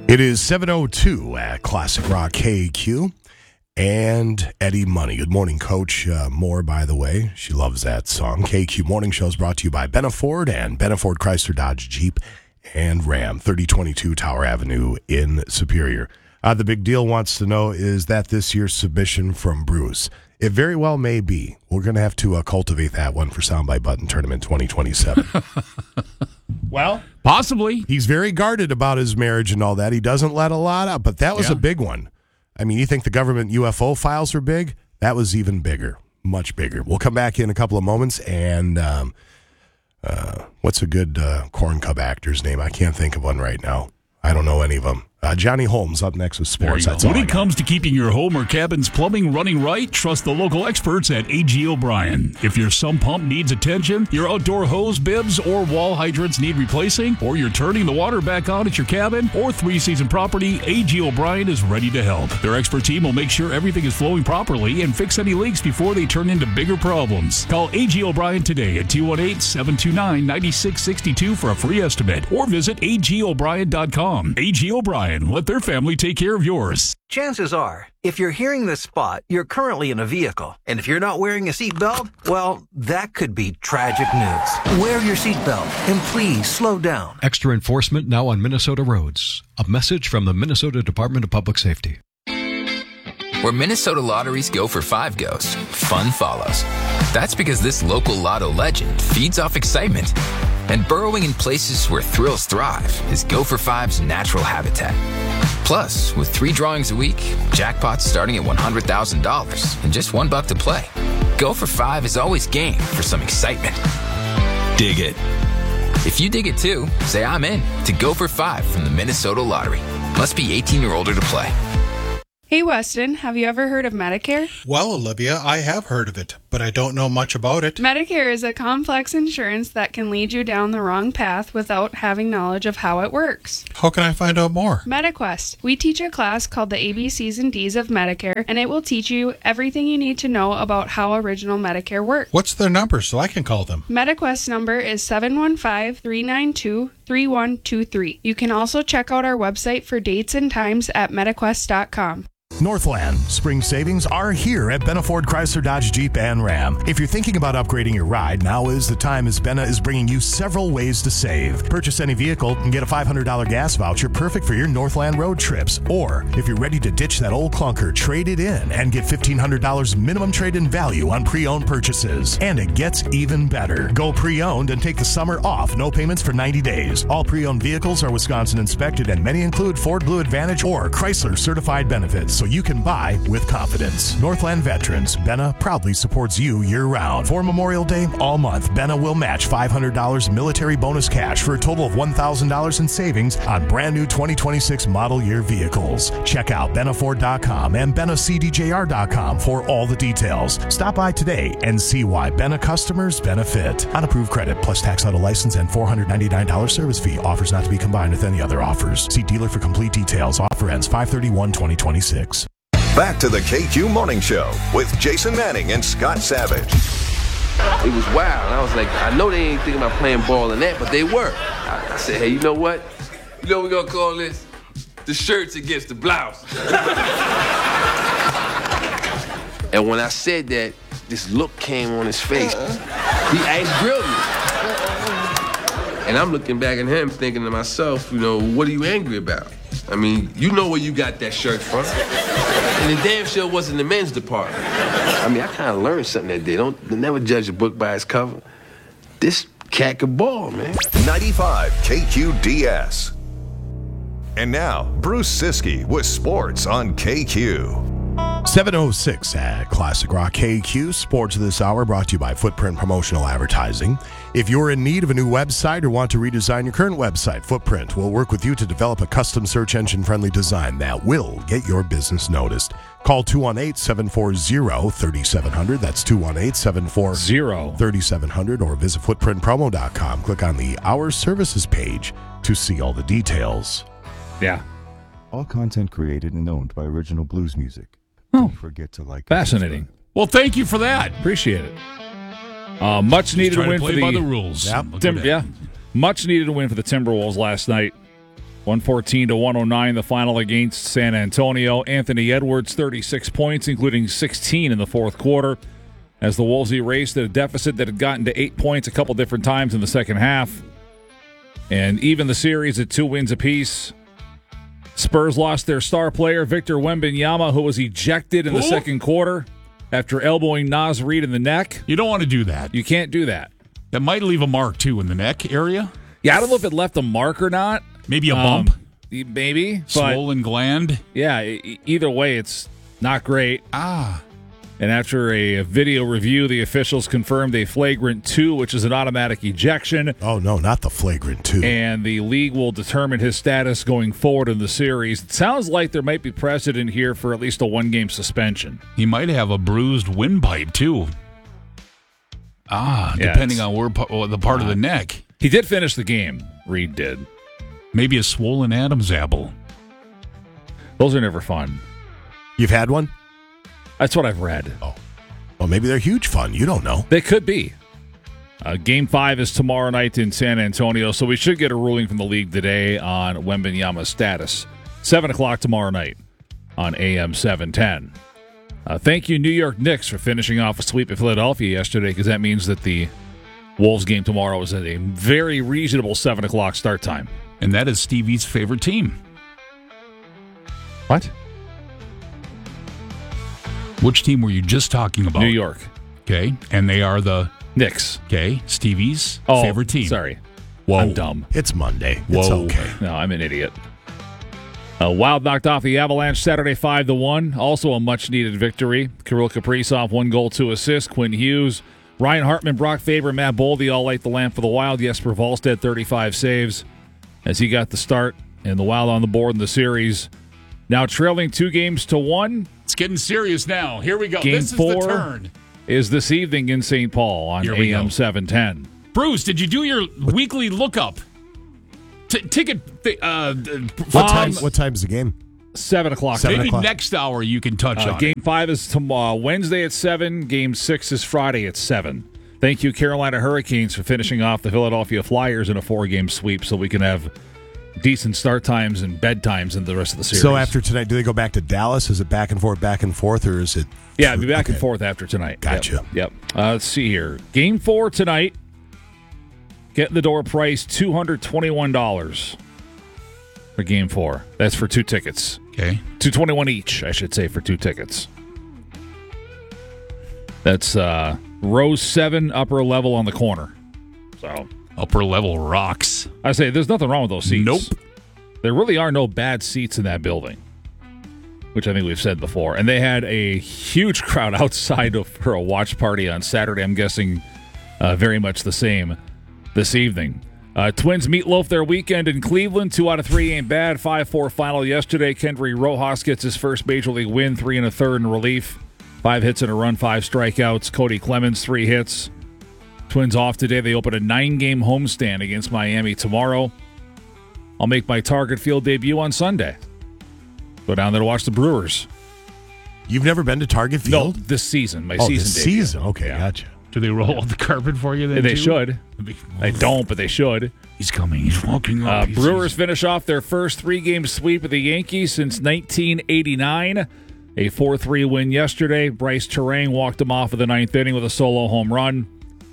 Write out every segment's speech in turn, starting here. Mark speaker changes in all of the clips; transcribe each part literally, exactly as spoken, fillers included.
Speaker 1: It is seven oh two at Classic Rock K Q and Eddie Money. Good morning, Coach uh, Moore, by the way. She loves that song. K Q Morning Show is brought to you by Benna Ford and Benna Ford Chrysler Dodge Jeep and Ram, thirty twenty-two Tower Avenue in Superior. Uh, the big deal wants to know, is that this year's submission from Bruce? It very well may be. We're going to have to uh, cultivate that one for Soundbite Button Tournament twenty twenty-seven. Well,
Speaker 2: possibly.
Speaker 1: He's very guarded about his marriage and all that. He doesn't let a lot out, but that was
Speaker 2: yeah.
Speaker 1: a big one. I mean, you think the government U F O files are big? That was even bigger, much bigger. We'll come back in a couple of moments, and um, uh, what's a good uh, Corn Cub actor's name? I can't think of one right now. I don't know any of them. Uh, Johnny Holmes up next with sports. That's
Speaker 2: when it comes to keeping your home or cabin's plumbing running right, trust the local experts at A G O'Brien. If your sump pump needs attention, your outdoor hose bibs or wall hydrants need replacing, or you're turning the water back on at your cabin or three-season property, A G O'Brien is ready to help. Their expert team will make sure everything is flowing properly and fix any leaks before they turn into bigger problems. Call A G O'Brien today at two one eight, seven two nine, nine six six two for a free estimate, or visit A G O'Brien dot com. A G O'Brien. Let their family take care of yours.
Speaker 3: Chances are, if you're hearing this spot, you're currently in a vehicle. And if you're not wearing a seatbelt, well, that could be tragic news. Wear your seatbelt and please slow down.
Speaker 4: Extra enforcement now on Minnesota roads. A message from the Minnesota Department of Public Safety.
Speaker 5: Where Minnesota lotteries go for five goes, fun follows. That's because this local lotto legend feeds off excitement. And burrowing in places where thrills thrive is Go for Five's natural habitat. Plus, with three drawings a week, jackpots starting at one hundred thousand dollars and just one buck to play. Go for Five is always game for some excitement. Dig it. If you dig it too, say I'm in to Go for Five from the Minnesota Lottery. Must be eighteen or older to play.
Speaker 6: Hey, Weston, have you ever heard of Medicare?
Speaker 7: Well, Olivia, I have heard of it, but I don't know much about it.
Speaker 6: Medicare is a complex insurance that can lead you down the wrong path without having knowledge of how it works.
Speaker 7: How can I find out more?
Speaker 6: MetaQuest. We teach a class called the A B Cs and Ds of Medicare, and it will teach you everything you need to know about how original Medicare works.
Speaker 7: What's their number so I can call them?
Speaker 6: MetaQuest number is seven one five, three nine two, three one two three. You can also check out our website for dates and times at metaquest dot com.
Speaker 1: Northland spring savings are here at Benna Ford Chrysler Dodge Jeep and Ram. If you're thinking about upgrading your ride, now is the time, as Benna is bringing you several ways to save. Purchase any vehicle and get a five hundred dollars gas voucher perfect for your Northland road trips. Or if you're ready to ditch that old clunker, trade it in and get fifteen hundred dollars minimum trade-in value on pre-owned purchases. And it gets even better. Go pre-owned and take the summer off. No payments for ninety days. All pre-owned vehicles are Wisconsin inspected, and many include Ford Blue Advantage or Chrysler certified benefits, so you can buy with confidence. Northland Veterans, Benna proudly supports you year-round. For Memorial Day, all month, Benna will match five hundred dollars military bonus cash for a total of one thousand dollars in savings on brand new twenty twenty-six model year vehicles. Check out benna ford dot com and benna c d j r dot com for all the details. Stop by today and see why Benna customers benefit. On approved credit plus tax auto license and four hundred ninety-nine dollars service fee. Offers not to be combined with any other offers. See dealer for complete details. Offer ends five thirty-one twenty twenty-six.
Speaker 8: Back to the K Q Morning Show with Jason Manning and Scott Savage.
Speaker 9: It was wild. I was like, I know they ain't thinking about playing ball in that, but they were. I, I said, hey, you know what? You know what we're going to call this? The shirts against the blouse. And when I said that, this look came on his face. He ice grilled me. And I'm looking back at him thinking to myself, you know, what are you angry about? I mean, you know where you got that shirt from. And the damn sure wasn't the men's department. I mean, I kind of learned something that day. Don't never judge a book by its cover. This cat could ball, man.
Speaker 8: ninety-five K Q D S. And now, Bruce Siskey with sports on K Q.
Speaker 1: seven oh six at Classic Rock K Q. Sports of this hour brought to you by Footprint Promotional Advertising. If you're in need of a new website or want to redesign your current website, Footprint will work with you to develop a custom search engine-friendly design that will get your business noticed. Call two one eight, seven four zero, three seven zero zero. That's two one eight, seven four zero, three seven zero zero, or visit footprint promo dot com. Click on the Our Services page to see all the details.
Speaker 2: Yeah.
Speaker 10: All content created and owned by Original Blues Music.
Speaker 2: Oh,
Speaker 10: Don't forget to like.
Speaker 2: fascinating. Well, thank you for that. Appreciate it. Uh, much needed
Speaker 11: Just
Speaker 2: win
Speaker 11: to
Speaker 2: for
Speaker 11: play
Speaker 2: the
Speaker 11: by the rules.
Speaker 2: Yep. Tim, yeah, much needed win for the Timberwolves last night.
Speaker 11: one fourteen to one oh nine, the final against San Antonio. Anthony Edwards, thirty-six points, including sixteen in the fourth quarter, as the Wolves erased a deficit that had gotten to eight points a couple different times in the second half. And even the series at two wins apiece. Spurs lost their star player, Victor Wembanyama, who was ejected in the Ooh. second quarter after elbowing Naz Reid in the neck.
Speaker 2: You don't want to do that.
Speaker 11: You can't do that.
Speaker 2: That might leave a mark, too, in the neck area.
Speaker 11: Yeah, I don't know if it left a mark or not.
Speaker 2: Maybe a bump.
Speaker 11: Um, maybe.
Speaker 2: Swollen
Speaker 11: but,
Speaker 2: gland.
Speaker 11: Yeah, e- either way, it's not great.
Speaker 2: Ah.
Speaker 11: And after a video review, the officials confirmed a flagrant two, which is an automatic ejection.
Speaker 1: Oh, no, not the flagrant two.
Speaker 11: And the league will determine his status going forward in the series. It sounds like there might be precedent here for at least a one-game suspension.
Speaker 2: He might have a bruised windpipe, too. Ah, yeah, depending on where the part uh, of the neck.
Speaker 11: He did finish the game, Reid did.
Speaker 2: Maybe a swollen Adam's apple.
Speaker 11: Those are never fun.
Speaker 1: You've had one?
Speaker 11: That's what I've read.
Speaker 1: Oh, well, maybe they're huge fun. You don't know.
Speaker 11: They could be. Uh, game five is tomorrow night in San Antonio, so we should get a ruling from the league today on Wembanyama's status. seven o'clock tomorrow night on A M seven ten. Uh, thank you, New York Knicks, for finishing off a sweep of Philadelphia yesterday, because that means that the Wolves game tomorrow is at a very reasonable seven o'clock start time.
Speaker 2: And that is Stevie's favorite team.
Speaker 11: What?
Speaker 2: Which team were you just talking about?
Speaker 11: New York.
Speaker 2: Okay, and they are the
Speaker 11: Knicks.
Speaker 2: Okay, Stevie's
Speaker 11: oh,
Speaker 2: favorite team.
Speaker 11: Sorry.
Speaker 2: Whoa.
Speaker 11: I'm dumb.
Speaker 1: It's Monday.
Speaker 2: Whoa.
Speaker 1: It's okay.
Speaker 11: No, I'm an idiot. Uh, Wild knocked off the Avalanche Saturday five to one. Also a much-needed victory. Kirill Kaprizov, one goal, two assists. Quinn Hughes, Ryan Hartman, Brock Faber, Matt Boldy all light the lamp for the Wild. Jesper Wallstedt, thirty-five saves as he got the start, and the Wild on the board in the series. Now trailing two games to one.
Speaker 2: It's getting serious now. Here we go.
Speaker 11: Game
Speaker 2: this is
Speaker 11: four
Speaker 2: the turn.
Speaker 11: Is this evening in Saint Paul on A M seven ten.
Speaker 2: Bruce, did you do your what? weekly lookup? T- ticket. Th- uh,
Speaker 1: what time? What time's the game?
Speaker 11: Seven o'clock.
Speaker 2: Maybe
Speaker 11: Seven o'clock.
Speaker 2: next hour you can touch
Speaker 11: uh,
Speaker 2: on
Speaker 11: game
Speaker 2: it.
Speaker 11: five is tomorrow, Wednesday at seven. Game six is Friday at seven. Thank you, Carolina Hurricanes, for finishing off the Philadelphia Flyers in a four-game sweep, so we can have decent start times and bedtimes in the rest of the series.
Speaker 1: So after tonight, do they go back to Dallas? Is it back and forth, back and forth, or is it?
Speaker 11: Yeah, it'll be back
Speaker 1: okay.
Speaker 11: and forth after tonight.
Speaker 1: Gotcha.
Speaker 11: Yep. yep. Uh, let's see here. Game four tonight. Get the door price two hundred twenty-one dollars for game four. That's for two tickets.
Speaker 2: Okay.
Speaker 11: two hundred twenty-one dollars each, I should say, for two tickets. That's uh, row seven, upper level on the corner. So
Speaker 2: upper level rocks.
Speaker 11: I say there's nothing wrong with those seats.
Speaker 2: Nope.
Speaker 11: There really are no bad seats in that building, which I think we've said before. And they had a huge crowd outside of, for a watch party on Saturday. I'm guessing uh, very much the same this evening. Uh, Twins meatloaf their weekend in Cleveland. Two out of three ain't bad. five four final yesterday. Kendry Rojas gets his first Major League win, three and a third in relief. Five hits and a run, five strikeouts. Cody Clemens, three hits. Twins off today. They open a nine-game homestand against Miami tomorrow. I'll make my Target Field debut on Sunday. Go down there to watch the Brewers.
Speaker 1: You've never been to Target Field?
Speaker 11: No, this season. My
Speaker 1: oh,
Speaker 11: season
Speaker 1: this
Speaker 11: debut.
Speaker 1: season. Okay, yeah. Gotcha.
Speaker 2: Do they roll out the carpet for you then,
Speaker 11: They
Speaker 2: too?
Speaker 11: should. They don't, but they should.
Speaker 2: He's coming. He's walking up.
Speaker 11: Uh,
Speaker 2: he's,
Speaker 11: Brewers
Speaker 2: he's...
Speaker 11: finish off their first three-game sweep of the Yankees since nineteen eighty-nine. A four three win yesterday. Bryce Terang walked them off of the ninth inning with a solo home run.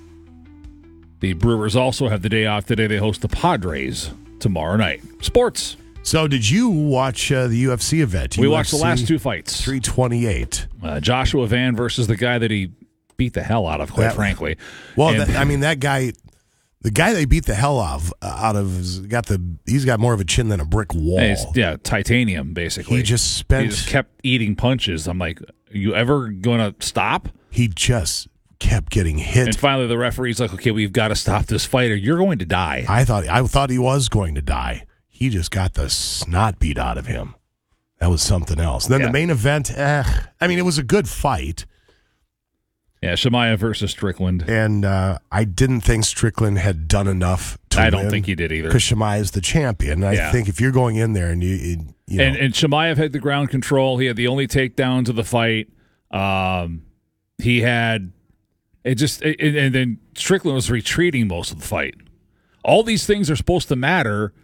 Speaker 11: The Brewers also have the day off today. They host the Padres tomorrow night. Sports.
Speaker 1: So did you watch uh, the U F C event?
Speaker 11: We
Speaker 1: U F C
Speaker 11: watched the last two fights.
Speaker 1: three twenty-eight.
Speaker 11: Uh, Joshua Van versus the guy that he beat the hell out of, quite
Speaker 1: that,
Speaker 11: frankly.
Speaker 1: Well,
Speaker 11: and,
Speaker 1: that, I mean, that guy, the guy they beat the hell of, uh, out of, has got the, he's got more of a chin than a brick wall.
Speaker 11: Yeah, titanium, basically.
Speaker 1: He just spent.
Speaker 11: He just kept eating punches. I'm like, are you ever going to stop?
Speaker 1: He just kept getting hit.
Speaker 11: And finally, the referee's like, okay, we've got to stop this fighter. You're going to die.
Speaker 1: I thought, I thought he was going to die. He just got the snot beat out of him. That was something else. And then
Speaker 11: yeah.
Speaker 1: the main event, eh, I mean, it was a good fight.
Speaker 11: Yeah, Shemaya versus Strickland.
Speaker 1: And uh, I didn't think Strickland had done enough to
Speaker 11: I
Speaker 1: win.
Speaker 11: don't think he did either.
Speaker 1: Because Shemaya is the champion. And I
Speaker 11: yeah.
Speaker 1: think if you're going in there and you, you know.
Speaker 11: And, and Shemaev had the ground control. He had the only takedowns of the fight. Um, he had it just, it, and then Strickland was retreating most of the fight. All these things are supposed to matter.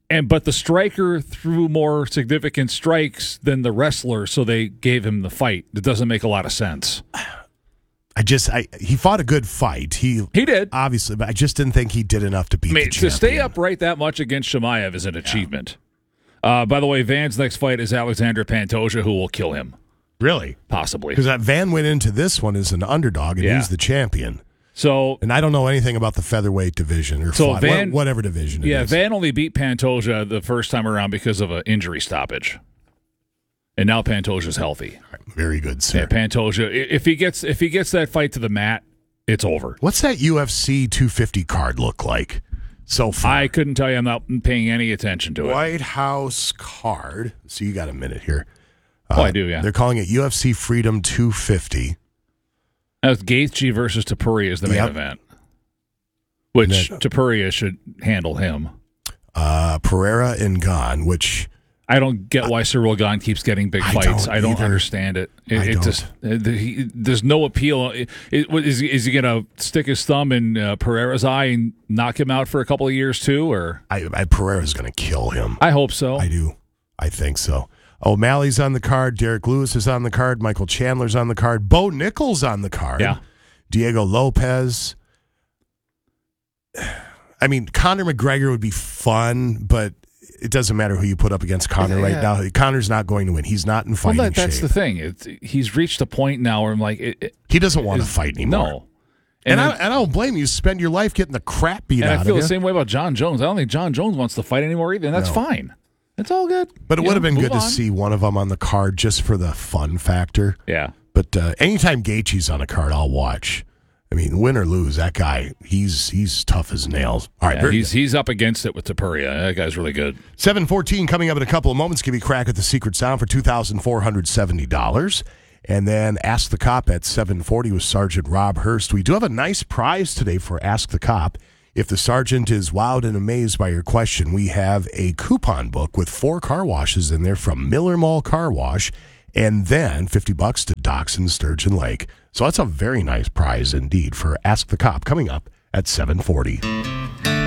Speaker 11: And but the striker threw more significant strikes than the wrestler, so they gave him the fight. It doesn't make a lot of sense.
Speaker 1: I just, I he fought a good fight. He
Speaker 11: he did
Speaker 1: obviously, but I just didn't think he did enough to beat
Speaker 11: I mean,
Speaker 1: the
Speaker 11: to
Speaker 1: champion.
Speaker 11: stay upright that much against Chimaev is an achievement. Yeah. Uh, by the way, Van's next fight is Alexander Pantoja, who will kill him.
Speaker 1: Really,
Speaker 11: possibly,
Speaker 1: because Van went into this one as an underdog, and
Speaker 11: yeah.
Speaker 1: he's the champion.
Speaker 11: So,
Speaker 1: and I don't know anything about the featherweight division or
Speaker 11: so
Speaker 1: fly,
Speaker 11: Van,
Speaker 1: whatever division it
Speaker 11: yeah,
Speaker 1: is.
Speaker 11: Van only beat Pantoja the first time around because of an injury stoppage, and now Pantoja's healthy.
Speaker 1: Very good, sir.
Speaker 11: Yeah, Pantoja, if he gets if he gets that fight to the mat, it's over.
Speaker 1: What's that U F C two fifty card look like so far?
Speaker 11: I couldn't tell you. I'm not paying any attention to it.
Speaker 1: White House card. So you got a minute here.
Speaker 11: Oh,
Speaker 1: uh,
Speaker 11: I do, yeah.
Speaker 1: They're calling it U F C Freedom two fifty.
Speaker 11: That's Gaethje versus Topuria is the main
Speaker 1: yep.
Speaker 11: event, which
Speaker 1: then,
Speaker 11: Topuria should handle him.
Speaker 1: Uh, Pereira and Gane, which
Speaker 11: I don't get why Cyril Gane keeps getting big fights. I don't, I don't understand it. It,
Speaker 1: I
Speaker 11: it
Speaker 1: don't.
Speaker 11: just it, he, there's no appeal. It, it, is is he gonna stick his thumb in uh, Pereira's eye and knock him out for a couple of years too? Or
Speaker 1: I, I Pereira's gonna kill him.
Speaker 11: I hope so.
Speaker 1: I do. I think so. O'Malley's on the card. Derek Lewis is on the card. Michael Chandler's on the card. Bo Nickel's on the card.
Speaker 11: Yeah.
Speaker 1: Diego Lopez. I mean, Conor McGregor would be fun, but it doesn't matter who you put up against Conor
Speaker 11: yeah.
Speaker 1: right now. Conor's not going to win. He's not in fighting
Speaker 11: well, that, that's
Speaker 1: shape.
Speaker 11: the thing. It's, he's reached a point now where I'm like, it, it,
Speaker 1: he doesn't want to fight anymore.
Speaker 11: No.
Speaker 1: And,
Speaker 11: And,
Speaker 1: I,
Speaker 11: then,
Speaker 1: and I don't blame you. Spend your life getting the crap beat
Speaker 11: and
Speaker 1: out
Speaker 11: I feel
Speaker 1: of you.
Speaker 11: the same way about John Jones. I don't think John Jones wants to fight anymore either, and that's
Speaker 1: No.
Speaker 11: fine. It's all good.
Speaker 1: But it
Speaker 11: You
Speaker 1: would have
Speaker 11: know,
Speaker 1: been
Speaker 11: move
Speaker 1: good to
Speaker 11: on.
Speaker 1: see one of them on the card just for the fun factor.
Speaker 11: Yeah.
Speaker 1: But uh, anytime Gaethje's on a card, I'll watch. I mean, win or lose, that guy, he's he's tough as nails. All right,
Speaker 11: Yeah, he's he's up against it with Topuria. That guy's really good.
Speaker 1: seven fourteen coming up in a couple of moments. Give you a crack at the secret sound for two thousand four hundred seventy dollars. And then Ask the Cop at seven forty with Sergeant Rob Hurst. We do have a nice prize today for Ask the Cop. If the sergeant is wowed and amazed by your question, we have a coupon book with four car washes in there from Miller Mall Car Wash, and then fifty bucks to Docks and Sturgeon Lake. So that's a very nice prize indeed for Ask the Cop coming up at seven forty.